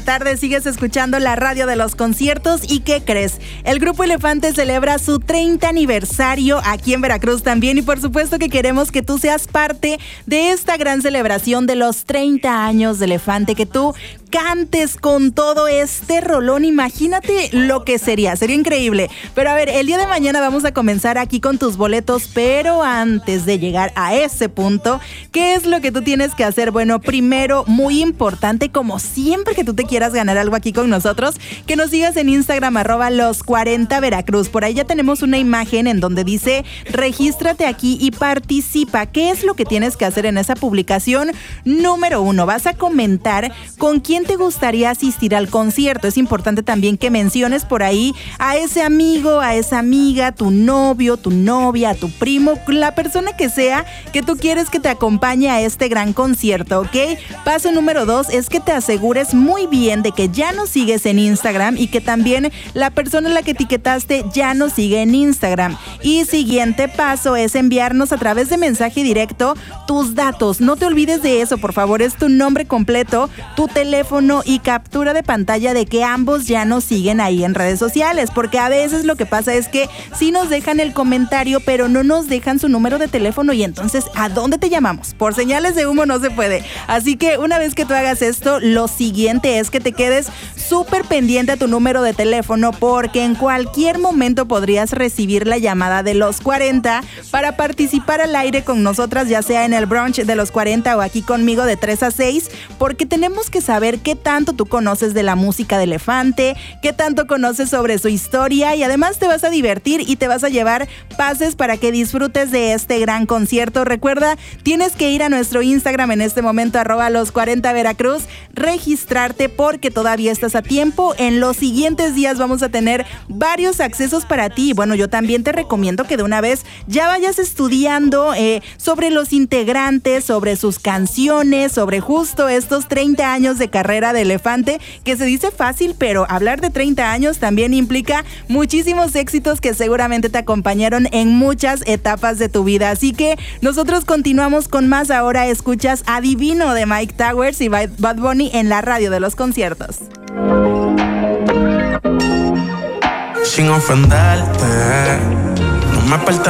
Tarde sigues escuchando la radio de los conciertos. ¿Y qué crees? El Grupo Elefante celebra su 30 aniversario aquí en Veracruz también, y por supuesto que queremos que tú seas parte de esta gran celebración de los 30 años de Elefante, que tú cantes con todo este rolón. Imagínate lo que sería increíble. Pero a ver, el día de mañana vamos a comenzar aquí con tus boletos, pero antes de llegar a ese punto, ¿qué es lo que tú tienes que hacer? Bueno, primero, muy importante, como siempre que tú te quieras ganar algo aquí con nosotros, que nos sigas en Instagram, @los40veracruz. Por ahí ya tenemos una imagen en donde dice, regístrate aquí y participa. ¿Qué es lo que tienes que hacer en esa publicación? Número 1, vas a comentar con quién te gustaría asistir al concierto. Es importante también que menciones por ahí a ese amigo, a esa amiga, tu novio, tu novia, tu primo, la persona que sea que tú quieres que te acompañe a este gran concierto, ¿ok? Paso número 2 es que te asegures muy bien de que ya nos sigues en Instagram y que también la persona a la que etiquetaste ya nos sigue en Instagram. Y siguiente paso es enviarnos a través de mensaje directo tus datos. No te olvides de eso, por favor. Es tu nombre completo, tu teléfono y captura de pantalla de que ambos ya nos siguen ahí en redes sociales, porque a veces lo que pasa es que sí nos dejan el comentario, pero no nos dejan su número de teléfono, y entonces ¿a dónde te llamamos? Por señales de humo no se puede. Así que una vez que tú hagas esto, lo siguiente es que te quedes súper pendiente a tu número de teléfono, porque en cualquier momento podrías recibir la llamada de los 40 para participar al aire con nosotras, ya sea en el brunch de los 40 o aquí conmigo de 3 a 6, porque tenemos que saber qué tanto tú conoces de la música de Elefante, qué tanto conoces sobre su historia, y además te vas a divertir y te vas a llevar pases para que disfrutes de este gran concierto. Recuerda, tienes que ir a nuestro Instagram en este momento, @los40veracruz, registrarte porque todavía estás a tiempo. En los siguientes días vamos a tener varios accesos para ti. Bueno, yo también te recomiendo que de una vez ya vayas estudiando sobre los integrantes, sobre sus canciones, sobre justo estos 30 años de carrera de Elefante, que se dice fácil, pero hablar de 30 años también implica muchísimos éxitos que seguramente te acompañaron en muchas etapas de tu vida. Así que nosotros continuamos con más. Ahora escuchas Adivino de Mike Towers y Bad Bunny en la radio de los conciertos. Sin ofenderte, no me pertenece.